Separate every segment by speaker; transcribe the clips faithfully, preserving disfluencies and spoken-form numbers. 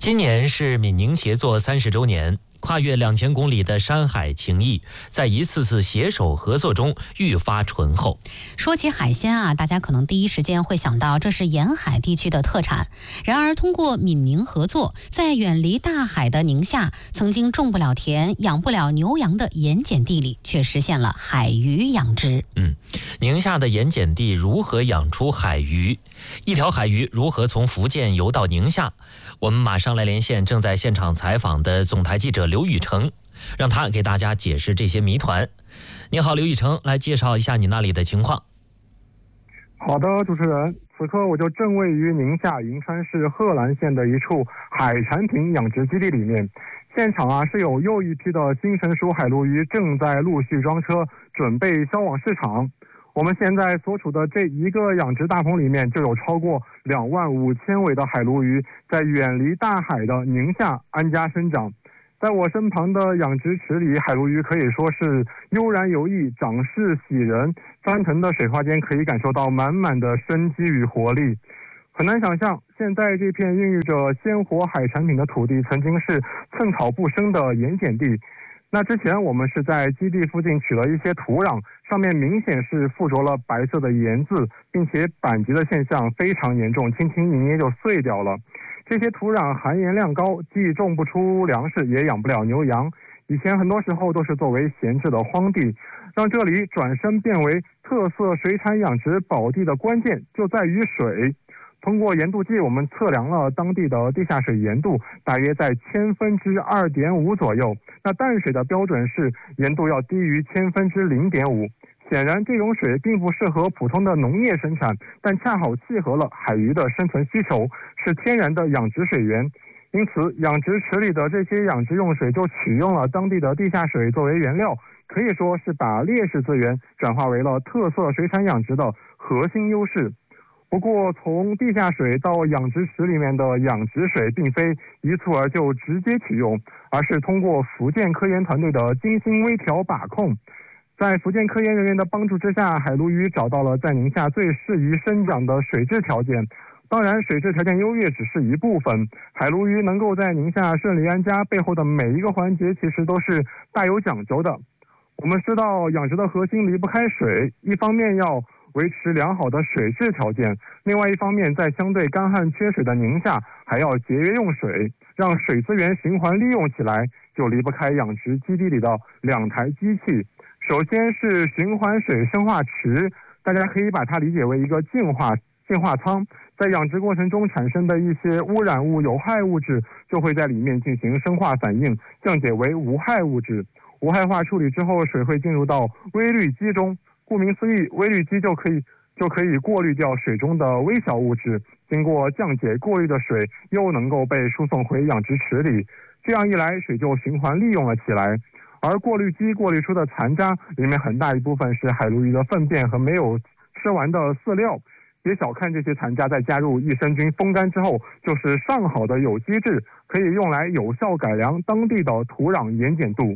Speaker 1: 今年是闽宁协作三十周年，跨越两千公里的山海情谊，在一次次携手合作中愈发醇厚。
Speaker 2: 说起海鲜啊，大家可能第一时间会想到这是沿海地区的特产。然而，通过闽宁合作，在远离大海的宁夏，曾经种不了田、养不了牛羊的盐碱地里，却实现了海鱼养殖。
Speaker 1: 嗯，宁夏的盐碱地如何养出海鱼？一条海鱼如何从福建游到宁夏？我们马上来连线正在现场采访的总台记者刘宇成，让他给大家解释这些谜团。你好，刘宇成，来介绍一下你那里的情况。
Speaker 3: 好的，主持人，此刻我就正位于宁夏银川市贺兰县的一处海产品养殖基地里面。现场啊是有又一批的新成熟海鲈鱼正在陆续装车，准备销往市场。我们现在所处的这一个养殖大棚里面，就有超过两万五千尾的海鲈鱼在远离大海的宁夏安家生长。在我身旁的养殖池里，海鲈鱼可以说是悠然游弋，长势喜人。翻腾的水花间可以感受到满满的生机与活力。很难想象，现在这片孕育着鲜活海产品的土地，曾经是寸草不生的盐碱地。那之前我们是在基地附近取了一些土壤，上面明显是附着了白色的盐渍，并且板结的现象非常严重，轻轻一捏就碎掉了。这些土壤含盐量高，既种不出粮食，也养不了牛羊。以前很多时候都是作为闲置的荒地，让这里转身变为特色水产养殖宝地的关键就在于水。通过盐度计，我们测量了当地的地下水盐度，大约在千分之二点五左右。那淡水的标准是盐度要低于千分之零点五。显然，这种水并不适合普通的农业生产，但恰好契合了海鱼的生存需求，是天然的养殖水源。因此，养殖池里的这些养殖用水就取用了当地的地下水作为原料，可以说是把劣势资源转化为了特色水产养殖的核心优势。不过，从地下水到养殖池里面的养殖水，并非一蹴而就直接取用，而是通过福建科研团队的精心微调把控。在福建科研人员的帮助之下，海鲈鱼找到了在宁夏最适宜生长的水质条件。当然，水质条件优越只是一部分，海鲈鱼能够在宁夏顺利安家，背后的每一个环节其实都是大有讲究的。我们知道，养殖的核心离不开水，一方面要维持良好的水质条件，另外一方面在相对干旱缺水的宁夏，还要节约用水，让水资源循环利用起来，就离不开养殖基地里的两台机器。首先是循环水生化池，大家可以把它理解为一个净化净化舱，在养殖过程中产生的一些污染物、有害物质就会在里面进行生化反应，降解为无害物质。无害化处理之后，水会进入到微滤机中。顾名思义，微滤机就可以就可以过滤掉水中的微小物质，经过降解过滤的水又能够被输送回养殖池里，这样一来，水就循环利用了起来。而过滤机过滤出的残渣里面很大一部分是海鲈鱼的粪便和没有吃完的饲料。别小看这些残渣，再加入益生菌风干之后，就是上好的有机质，可以用来有效改良当地的土壤盐碱度。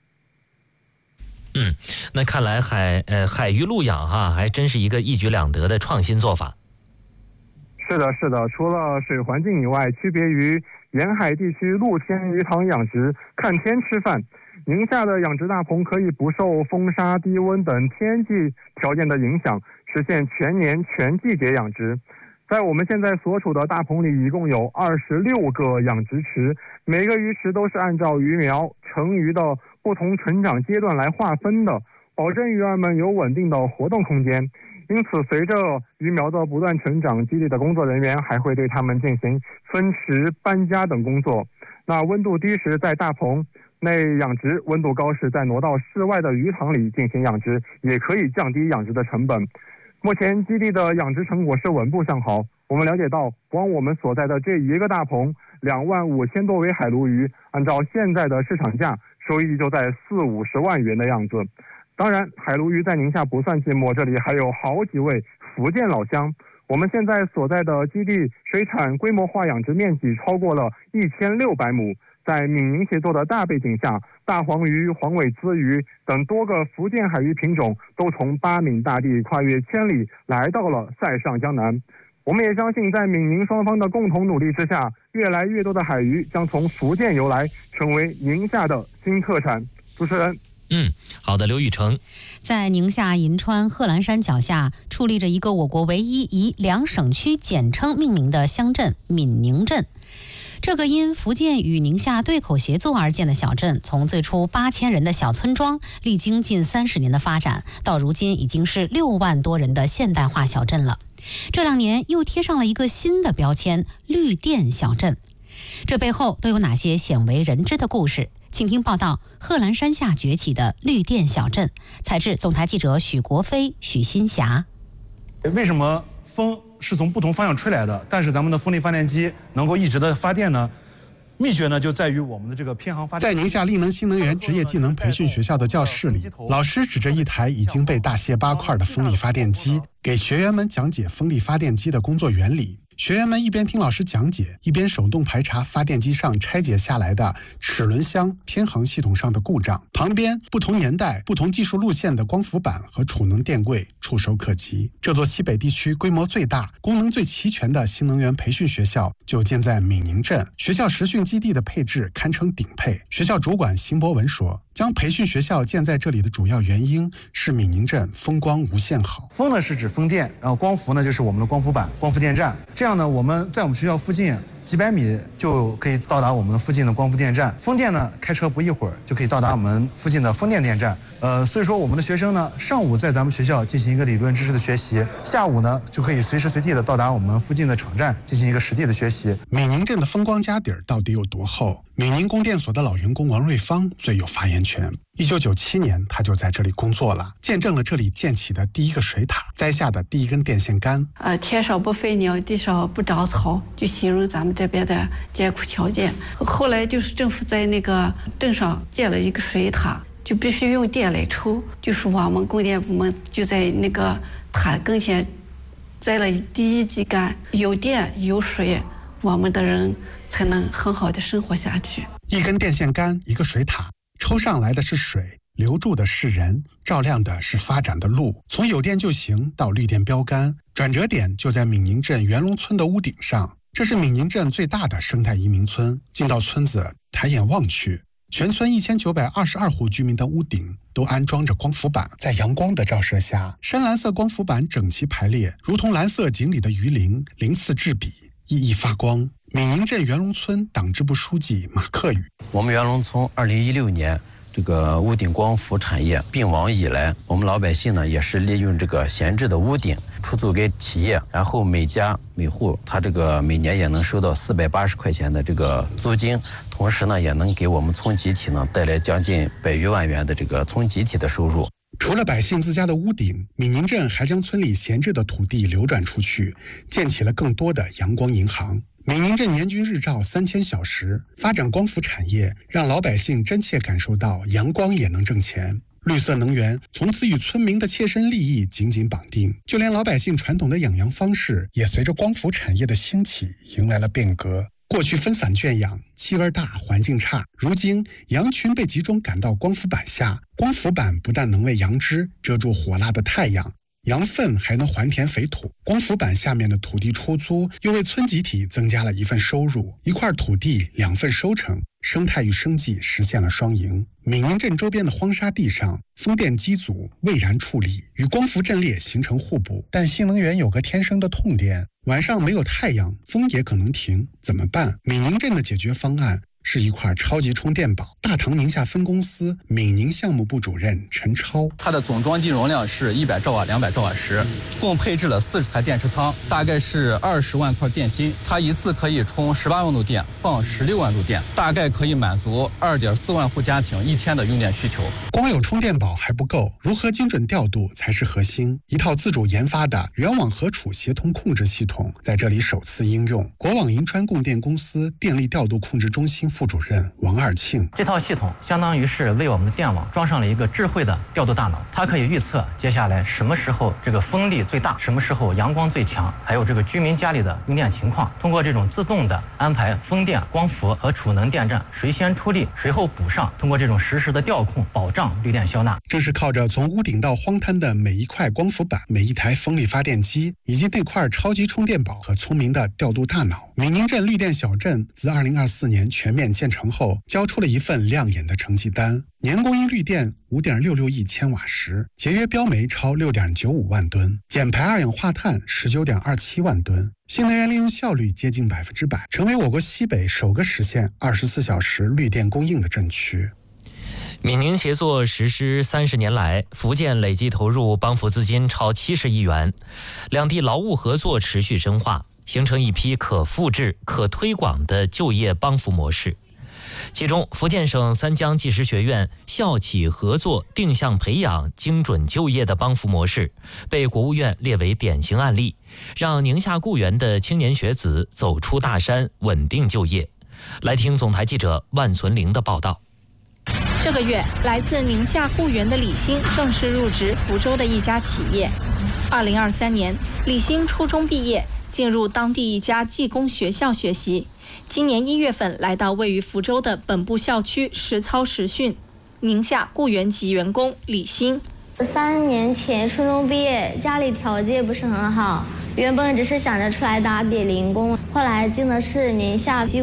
Speaker 1: 嗯，那看来海呃海鱼陆养哈、啊，还真是一个一举两得的创新做法。
Speaker 3: 是的，是的，除了水环境以外，区别于沿海地区露天鱼塘养殖看天吃饭，宁夏的养殖大棚可以不受风沙、低温等天气条件的影响，实现全年全季节养殖。在我们现在所处的大棚里，一共有二十六个养殖池，每个鱼池都是按照鱼苗成鱼的不同成长阶段来划分的，保证鱼儿们有稳定的活动空间。因此，随着鱼苗的不断成长，基地的工作人员还会对它们进行分池、搬家等工作。那温度低时在大棚内养殖，温度高时再挪到室外的鱼塘里进行养殖，也可以降低养殖的成本。目前基地的养殖成果是稳步向好。我们了解到，光我们所在的这一个大棚，两万五千多尾海鲈鱼，按照现在的市场价，收益就在四五十万元的样子。当然，海鲈鱼在宁夏不算寂寞，这里还有好几位福建老乡。我们现在所在的基地水产规模化养殖面积超过了一千六百亩，在闽宁协作的大背景下，大黄鱼、黄尾鲻鱼等多个福建海鱼品种都从八闽大地跨越千里来到了塞上江南。 我们也相信，在闽宁双方的共同努力之下，越来越多的海鱼将从福建游来，成为宁夏的新特产。主持人。
Speaker 1: 嗯，好的，刘雨成。
Speaker 2: 在宁夏银川贺兰山脚下矗立着一个我国唯一以两省区简称命名的乡镇闽宁镇。这个因福建与宁夏对口协作而建的小镇，从最初八千人的小村庄，历经近三十年的发展，到如今已经是六万多人的现代化小镇了。这两年又贴上了一个新的标签——绿电小镇。这背后都有哪些鲜为人知的故事？请听报道：贺兰山下崛起的绿电小镇。采制总台记者许国飞、许新霞。
Speaker 4: 为什么风是从不同方向吹来的，但是咱们的风力发电机能够一直的发电呢？秘诀呢就在于我们的这个偏航发电。
Speaker 5: 在宁夏力能新能源职业技能培训学校的教室里，老师指着一台已经被大卸八块的风力发电机，给学员们讲解风力发电机的工作原理。学员们一边听老师讲解，一边手动排查发电机上拆解下来的齿轮箱偏航系统上的故障。旁边不同年代、不同技术路线的光伏板和储能电柜触手可及。这座西北地区规模最大、功能最齐全的新能源培训学校就建在闽宁镇。学校实训基地的配置堪称顶配。学校主管邢博文说，将培训学校建在这里的主要原因是闽宁镇风光无限好。
Speaker 4: 风呢是指风电，然后光伏呢就是我们的光伏板、光伏电站。这样呢，我们在我们学校附近几百米就可以到达我们附近的光伏电站。风电呢，开车不一会儿就可以到达我们附近的风电电站。呃，所以说我们的学生呢，上午在咱们学校进行一个理论知识的学习，下午呢就可以随时随地的到达我们附近的场站进行一个实地的学习。
Speaker 5: 闽宁镇的风光家底儿到底有多厚？闽宁供电所的老员工王瑞芳最有发言权。一九九七年，他就在这里工作了，见证了这里建起的第一个水塔，栽下的第一根电线杆。
Speaker 6: 呃，天上不飞鸟，地上不长草，就形容咱们这边的艰苦条件。后来就是政府在那个镇上建了一个水塔，就必须用电来抽，就是我们供电部门就在那个塔跟前栽了第一基杆，有电有水，我们的人才能很好的生活下去。
Speaker 5: 一根电线杆，一个水塔，抽上来的是水，留住的是人，照亮的是发展的路。从有电就行到绿电标杆，转折点就在闽宁镇元龙村的屋顶上。这是闽宁镇最大的生态移民村。进到村子，抬眼望去，全村一千九百二十二户居民的屋顶都安装着光伏板，在阳光的照射下，深蓝色光伏板整齐排列，如同蓝色井里的鱼鳞，鳞次栉比，熠熠发光。闽宁镇元龙村党支部书记马克宇：
Speaker 7: 我们元龙村二零一六年这个屋顶光伏产业并网以来，我们老百姓呢也是利用这个闲置的屋顶出租给企业，然后每家每户他这个每年也能收到四百八十块钱的这个租金，同时呢也能给我们村集体呢带来将近百余万元的这个村集体的收入。
Speaker 5: 除了百姓自家的屋顶，闽宁镇还将村里闲置的土地流转出去，建起了更多的阳光银行。闽宁镇年均日照三千小时，发展光伏产业，让老百姓真切感受到阳光也能挣钱。绿色能源从此与村民的切身利益紧紧绑定，就连老百姓传统的养羊方式，也随着光伏产业的兴起迎来了变革。过去分散圈养，气味大，环境差。如今羊群被集中赶到光伏板下，光伏板不但能为羊脂遮住火辣的太阳，羊粪还能还田肥土。光伏板下面的土地出租，又为村集体增加了一份收入。一块土地，两份收成，生态与生计实现了双赢。闽宁镇周边的荒沙地上，风电机组蔚然矗立，与光伏阵列形成互补。但新能源有个天生的痛点，晚上没有太阳，风也可能停，怎么办？闽宁镇的解决方案是一块超级充电宝。大唐宁夏分公司闽宁项目部主任陈超，
Speaker 8: 它的总装机容量是一百兆瓦、两百兆瓦时，共配置了四十台电池仓，大概是二十万块电芯。它一次可以充十八万度电，放十六万度电，大概可以满足二点四万户家庭一天的用电需求。
Speaker 5: 光有充电宝还不够，如何精准调度才是核心。一套自主研发的原网和储协同控制系统在这里首次应用。国网银川供电公司电力调度控制中心副主任王二庆。
Speaker 9: 这套系统相当于是为我们的电网装上了一个智慧的调度大脑，它可以预测接下来什么时候这个风力最大，什么时候阳光最强，还有这个居民家里的用电情况。通过这种自动的安排风电、光伏和储能电站谁先出力，谁后补上，通过这种实时的调控，保障绿电消纳。
Speaker 5: 正是靠着从屋顶到荒滩的每一块光伏板、每一台风力发电机，以及那块超级充电宝和聪明的调度大脑，闽宁镇绿电小镇自二零二四年全面建成后，交出了一份亮眼的成绩单。年供应绿电五点六六亿千瓦时，节约标煤超六点九五万吨，减排二氧化碳十九点二七万吨，新能源利用效率接近百分之百，成为我国西北首个实现二十四小时绿电供应的镇区。
Speaker 1: 闽宁协作实施三十年来，福建累计投入帮扶资金超七十亿元，两地劳务合作持续深化，形成一批可复制、可推广的就业帮扶模式。其中，福建省三江技师学院校企合作定向培养精准就业的帮扶模式，被国务院列为典型案例，让宁夏固原的青年学子走出大山，稳定就业。来听总台记者万存玲的报道。
Speaker 10: 这个月，来自宁夏固原的李欣正式入职福州的一家企业。二零二三年，李欣初中毕业，进入当地一家技工学校学习。今年一月份来到位于福州的本部校区实操实训。宁夏固原籍员工李欣，
Speaker 11: 三年前初中毕业，家里条件不是很好，原本只是想着出来打点零工，后来进的是宁夏